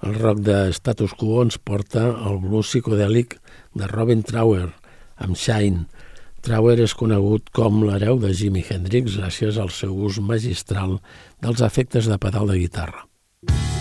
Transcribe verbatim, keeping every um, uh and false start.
El rock de Status Quo ens porta al blues psicodèlic de Robin Trower, amb Shine. Trower és conegut com l'hereu de Jimi Hendrix gràcies al seu ús magistral dels efectes de pedal de guitarra.